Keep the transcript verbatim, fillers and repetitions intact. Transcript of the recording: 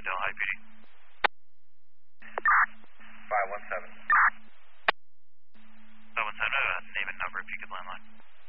Delhi P D. five one seven. five one seven, uh, name and number if you could landline.